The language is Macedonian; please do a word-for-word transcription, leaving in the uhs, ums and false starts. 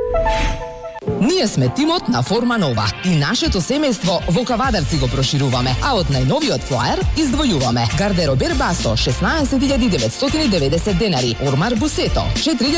Ние сме тимот на Форма Нова и нашето семејство во Кавадарци го прошируваме, а од најновиот флаер издвојуваме гардеробер Басо шеснаесет илјади деветстотини и деветдесет денари, ормар Бусето четири